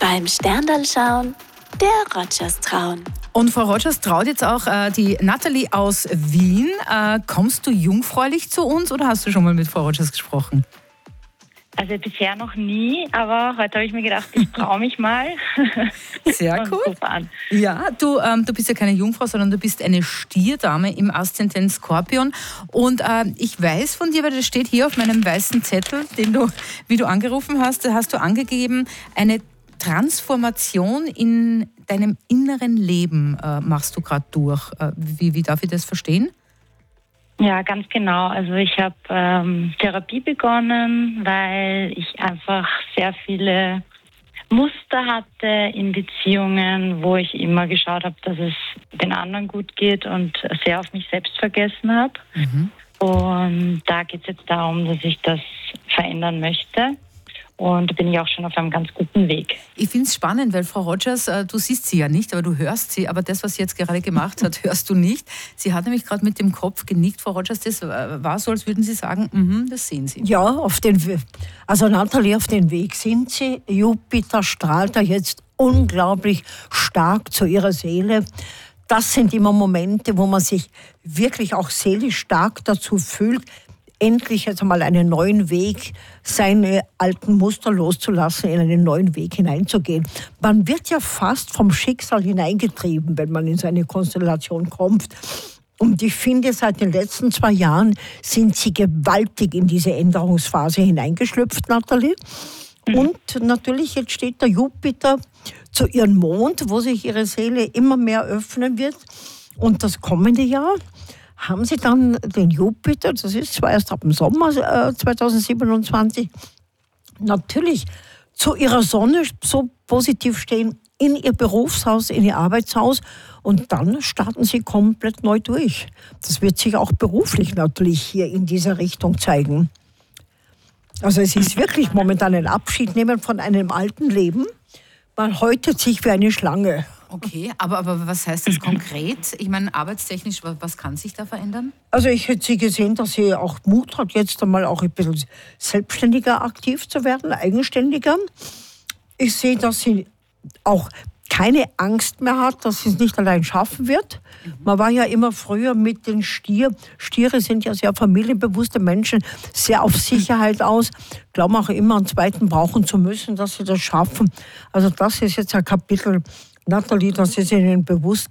Beim Sterndal schauen, der Rogers trauen. Und Frau Rogers traut jetzt auch die Nathalie aus Wien. Kommst du jungfräulich zu uns oder hast du schon mal mit Frau Rogers gesprochen? Also bisher noch nie, aber heute habe ich mir gedacht, ich traue mich mal. Sehr cool. Ja, du bist ja keine Jungfrau, sondern du bist eine Stierdame im Aszendent Skorpion. Und ich weiß von dir, weil das steht hier auf meinem weißen Zettel, den du, wie du angerufen hast, da hast du angegeben, eine Transformation in deinem inneren Leben machst du gerade durch. Wie darf ich das verstehen? Ja, ganz genau. Also ich habe Therapie begonnen, weil ich einfach sehr viele Muster hatte in Beziehungen, wo ich immer geschaut habe, dass es den anderen gut geht und sehr auf mich selbst vergessen habe. Mhm. Und da geht es jetzt darum, dass ich das verändern möchte. Und da bin ich auch schon auf einem ganz guten Weg. Ich finde es spannend, weil Frau Rogers, du siehst sie ja nicht, aber du hörst sie. Aber das, was sie jetzt gerade gemacht hat, hörst du nicht. Sie hat nämlich gerade mit dem Kopf genickt. Frau Rogers, das war so, als würden Sie sagen, das sehen Sie. Ja, also Nathalie, auf den Weg sind Sie. Jupiter strahlt da jetzt unglaublich stark zu ihrer Seele. Das sind immer Momente, wo man sich wirklich auch seelisch stark dazu fühlt, endlich jetzt einmal einen neuen Weg, seine alten Muster loszulassen, in einen neuen Weg hineinzugehen. Man wird ja fast vom Schicksal hineingetrieben, wenn man in so eine Konstellation kommt. Und ich finde, seit den letzten 2 Jahren sind Sie gewaltig in diese Änderungsphase hineingeschlüpft, Nathalie. Und natürlich, jetzt steht der Jupiter zu Ihrem Mond, wo sich Ihre Seele immer mehr öffnen wird. Und das kommende Jahr haben Sie dann den Jupiter, das ist zwar erst ab dem Sommer 2027, natürlich zu Ihrer Sonne so positiv stehen, in Ihr Berufshaus, in Ihr Arbeitshaus, und dann starten Sie komplett neu durch. Das wird sich auch beruflich natürlich hier in dieser Richtung zeigen. Also es ist wirklich momentan ein Abschied nehmen von einem alten Leben. Man häutet sich wie eine Schlange. Okay, aber was heißt das konkret? Ich meine, arbeitstechnisch, was kann sich da verändern? Also ich hätte Sie gesehen, dass sie auch Mut hat, jetzt einmal auch ein bisschen selbstständiger aktiv zu werden, eigenständiger. Ich sehe, dass sie auch keine Angst mehr hat, dass sie es nicht allein schaffen wird. Man war ja immer früher mit den Stieren sind ja sehr familienbewusste Menschen, sehr auf Sicherheit aus, glauben auch immer einen zweiten brauchen zu müssen, dass sie das schaffen. Also das ist jetzt ein Kapitel, Nathalie, das ist Ihnen bewusst